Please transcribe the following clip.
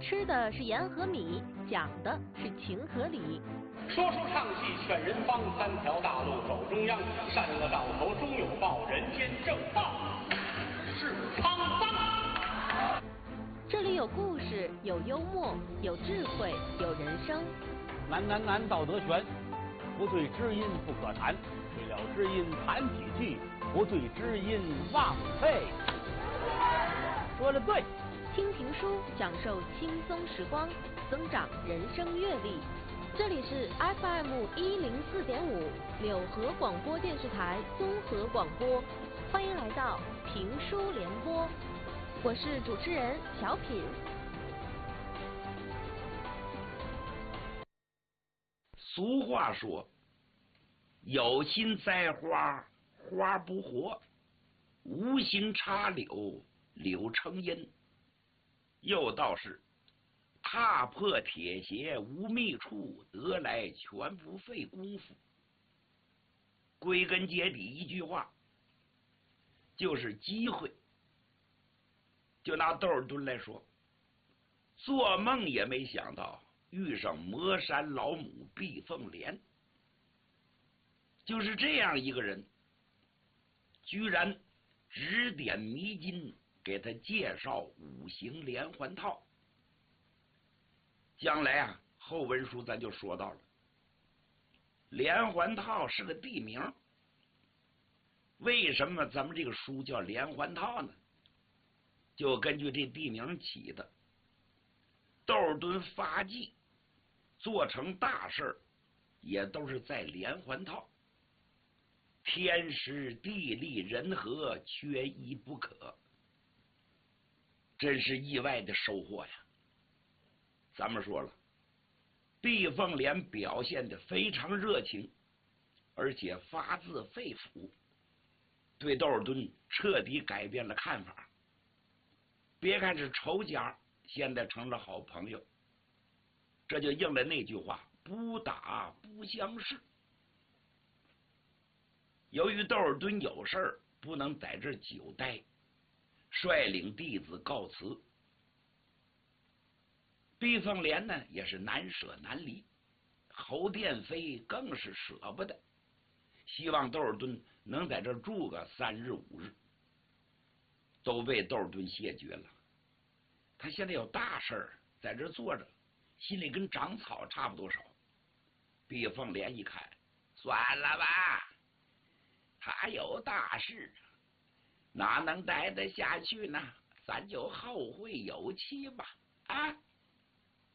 吃的是盐和米，讲的是情和理。 说书唱戏劝人方，三条大路走中央，善恶到头终有报，人间正道是沧桑。 这里有故事，有幽默，有智慧，有人生。 难道德悬，不对知音不可谈，对了知音谈几句，不对知音枉费。说的对。 听评书，享受轻松时光，增长人生阅历。这里是 FM104.5柳河广播电视台综合广播，欢迎来到评书联播，我是主持人小品。 俗话说，有心栽花花不活，无心插柳柳成荫。又道是踏破铁鞋无觅处，得来全不费功夫。归根结底一句话，就是机会。就拿窦尔敦来说，做梦也没想到遇上魔山老母毕凤莲，就是这样一个人，居然指点迷津，给他介绍五行连环套。将来啊，后文书咱就说到了，连环套是个地名。为什么咱们这个书叫连环套呢？就根据这地名起的。窦尔敦发迹做成大事也都是在连环套，天时地利人和缺一不可，真是意外的收获呀。咱们说了，毕凤莲表现得非常热情，而且发自肺腑，对窦尔敦彻底改变了看法。别看是仇家，现在成了好朋友，这就应了那句话，不打不相识。由于窦尔敦有事儿不能在这久待，率领弟子告辞。毕凤莲呢也是难舍难离，侯殿飞更是舍不得，希望窦尔敦能在这住个3日5日，都被窦尔敦谢绝了。他现在有大事儿，在这坐着，心里跟长草差不多少。毕凤莲一看，算了吧，他有大事，哪能待得下去呢？咱就后会有期吧。啊，